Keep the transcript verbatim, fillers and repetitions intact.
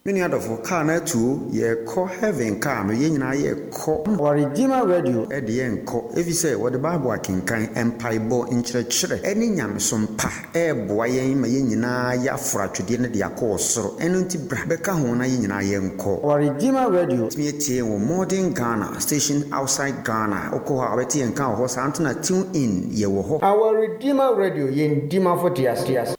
Many other for car na two ye call heaven car no ye nyina ye call our Redeemer Radio e de enko if you say what the Bible akenkan empaibo nkyerɛkyerɛ ɛne nyamesom pa e boa yɛn ma ye nyina ya afra twede ne de akɔ soro ɛno nti bra bɛka ho na ye nyina ye nkɔ our Redeemer Radio me tie wo modern Ghana station outside Ghana okɔ ha bɛtie nka ho sa antena tune in ye wo ho our Redeemer Radio ye ndima for tias tias